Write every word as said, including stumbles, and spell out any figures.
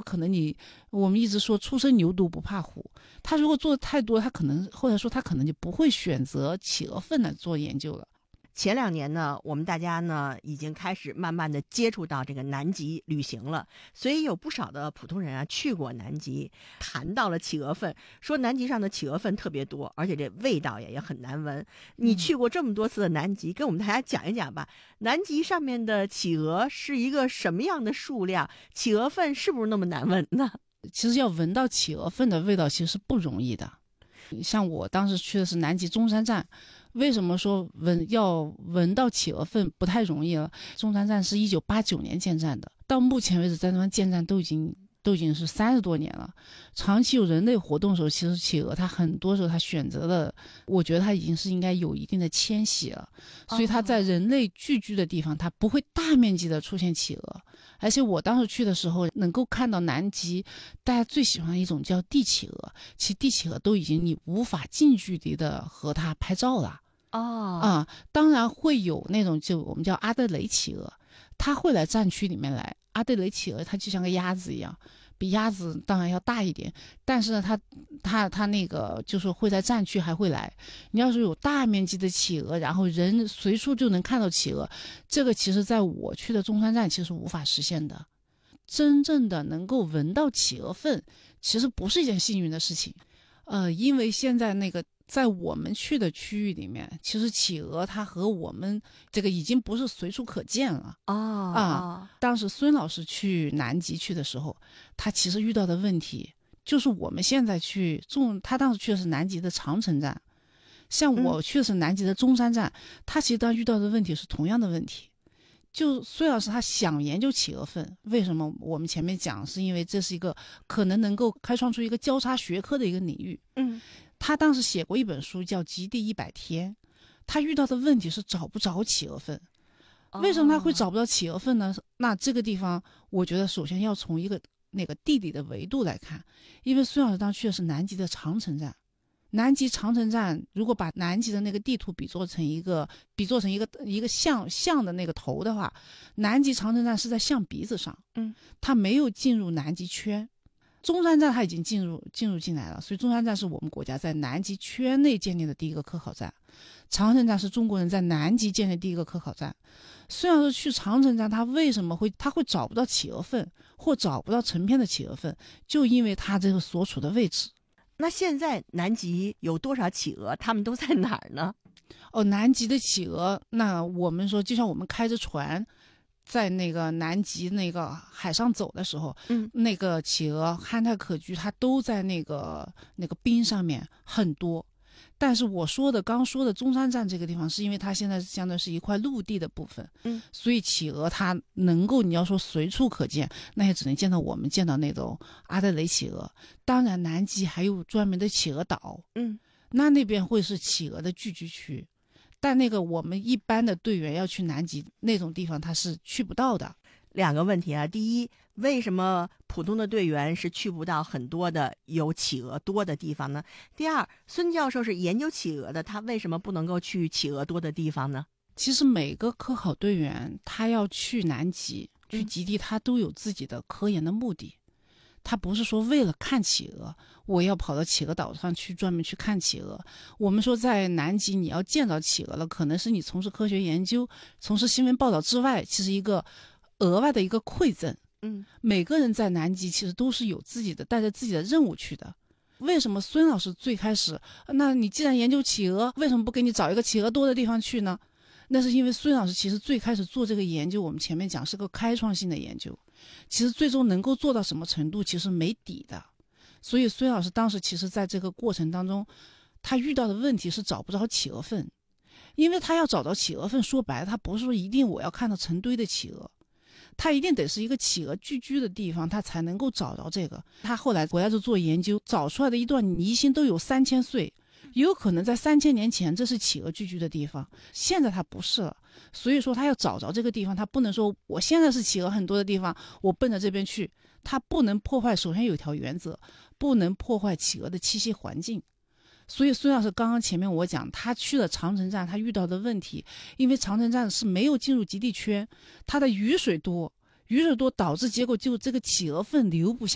可能你我们一直说初生牛犊不怕虎，他如果做的太多，他可能后来说他可能就不会选择企鹅粪来做研究了。 前两年呢，我们大家呢已经开始慢慢的接触到这个南极旅行了，所以有不少的普通人啊去过南极，谈到了企鹅粪，说南极上的企鹅粪特别多，而且这味道也也很难闻。你去过这么多次的南极，跟我们大家讲一讲吧，南极上面的企鹅是一个什么样的数量？企鹅粪是不是那么难闻呢？ 其实要闻到企鹅粪的味道其实是不容易的。像我当时去的是南极中山站，为什么说闻要闻到企鹅粪不太容易了？中山站是一九八九年建站的，到目前为止在那边建站都已经都已经是三十多年了。长期有人类活动的时候，其实企鹅它很多时候它选择的，我觉得它已经是应该有一定的迁徙了，所以它在人类聚居的地方，它不会大面积的出现企鹅。而且我当时去的时候，能够看到南极大家最喜欢的一种叫帝企鹅，其实帝企鹅都已经你无法近距离的和它拍照了。 哦， 啊、嗯，当然会有那种就我们叫阿德雷企鹅，它会来战区里面来。阿德雷企鹅它就像个鸭子一样，比鸭子当然要大一点，但是呢，它它它那个就是会在战区还会来。你要是有大面积的企鹅，然后人随处就能看到企鹅，这个其实在我去的中山站其实无法实现的。真正的能够闻到企鹅粪，其实不是一件幸运的事情。呃，因为现在那个在我们去的区域里面，其实企鹅它和我们这个已经不是随处可见了。 哦啊，当时孙老师去南极去的时候，他其实遇到的问题就是我们现在去中，他当时去的是南极的长城站，像我去的是南极的中山站，嗯、他其实当时遇到的问题是同样的问题。就孙老师他想研究企鹅粪，为什么我们前面讲，是因为这是一个可能能够开创出一个交叉学科的一个领域。 嗯， 他当时写过一本书叫《极地一百天》，他遇到的问题是找不着企鹅粪。为什么他会找不到企鹅粪呢？那这个地方我觉得首先要从一个那个地理的维度来看，因为孙老师当时去的是南极的长城站。南极长城站如果把南极的那个地图比作成一个比作成一个一个象象的那个头的话，南极长城站是在象鼻子上， 嗯， 它没有进入南极圈。中山站它已经进入进入进来了，所以中山站是我们国家在南极圈内建立的第一个科考站，长城站是中国人在南极建立第一个科考站。虽然说去长城站，他为什么会他会找不到企鹅粪或找不到成片的企鹅粪，就因为他这个所处的位置。 那现在南极有多少企鹅？他们都在哪儿呢？ 哦，南极的企鹅，那我们说就像我们开着船在那个南极那个海上走的时候， 嗯， 那个企鹅憨态可掬，它都在那个那个冰上面很多。但是我说的刚说的中山站这个地方，是因为它现在相对是一块陆地的部分， 嗯， 所以企鹅它能够你要说随处可见，那也只能见到我们见到那种阿德雷企鹅。当然南极还有专门的企鹅岛， 嗯， 那那边会是企鹅的聚居区，但那个我们一般的队员要去南极那种地方，它是去不到的。 两个问题啊，第一，为什么普通的队员是去不到很多的有企鹅多的地方呢？第二，孙教授是研究企鹅的，他为什么不能够去企鹅多的地方呢？ 其实每个科考队员他要去南极去极地，他都有自己的科研的目的，他不是说为了看企鹅我要跑到企鹅岛上去专门去看企鹅。我们说在南极你要见到企鹅了，可能是你从事科学研究从事新闻报道之外，其实一个额外的一个馈赠。 嗯， 每个人在南极其实都是有自己的带着自己的任务去的。为什么孙老师最开始，那你既然研究企鹅，为什么不给你找一个企鹅多的地方去呢？那是因为孙老师其实最开始做这个研究，我们前面讲是个开创性的研究，其实最终能够做到什么程度其实没底的。所以孙老师当时其实在这个过程当中，他遇到的问题是找不着企鹅粪。因为他要找到企鹅粪，说白了他不是说一定我要看到成堆的企鹅，他一定得是一个企鹅聚居的地方，他才能够找到这个。他后来国家就做研究，找出来的一段泥芯都有三千岁，有可能在三千年前这是企鹅聚居的地方，现在它不是了。所以说他要找着这个地方，他不能说我现在是企鹅很多的地方，我奔着这边去，他不能破坏，首先有一条原则，不能破坏企鹅的栖息环境。所以孙老师刚刚前面我讲他去了长城站，他遇到的问题，因为长城站是没有进入极地圈，它的雨水多，雨水多导致结果就这个企鹅粪流不下